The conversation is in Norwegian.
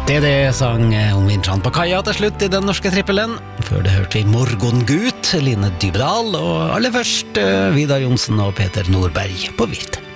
Det sang om vintrene på kaia til slutt i den norske trippelen. Før det hørte vi Morgongut, Line Dybdahl, og aller først Vidar Jonsen og Peter Nordberg på vift.